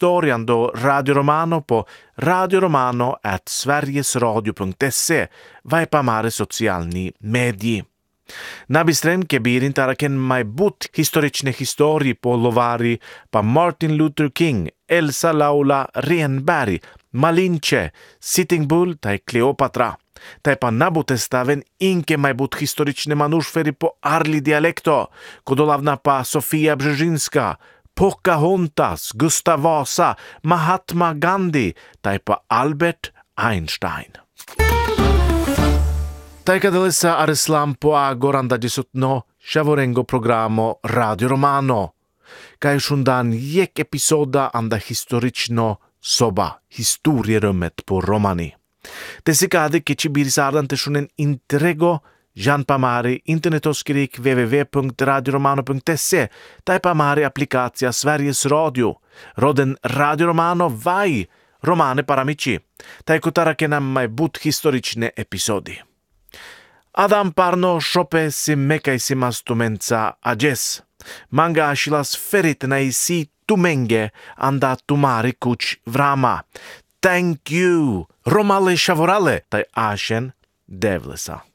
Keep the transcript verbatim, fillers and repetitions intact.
historien då Radio Romano på radioromano at sverigesradio punkt se vai pamare socialni mediji. Nabistrenke bir intaraken mai but historične historii po lovari pa Martin Luther King, Elsa Laula Renberg, Malinche, Sitting Bull tai Kleopatra. Tai pa nabutestaven inke mai but historične manušferi po arli dialekto, kodolavna pa Sofia Brzezinska, Pocahontas, Gustav Vasa, Mahatma Gandhi, tai pa Albert Einstein. Taikadalessa areslam po agoranda disutno shavorengo programo Radio Romano. Kai shundan jek episoda anda historično soba, historierummet på Romani. Desikade ke ci birsardan te shunen intrego Jan Pamari internetoskrik w w w punkt radioromano punkt se tai Pamari applikacja Sveriges Radio. Roden Radio Romano vai romane paramici. Tai kutara kenam mai but historične episodi. Adam parno shope si mekai si mastumenza ages. Manga ashilas ferit nai si tumenge anda tumari kuch vrama. Thank you. Romale shavorale tai ashen devlesa.